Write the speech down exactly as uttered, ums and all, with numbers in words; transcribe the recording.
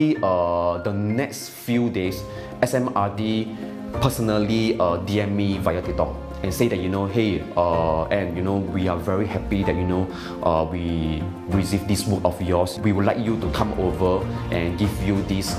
Uh, the next few days, S M R D personally uh, D M me via TikTok and say that, you know, hey, uh, and you know, we are very happy that, you know, uh, we received this book of yours. We would like you to come over and give you this